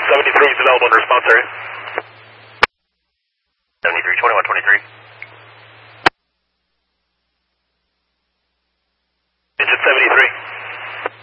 73 is available in response area. 73, 2123.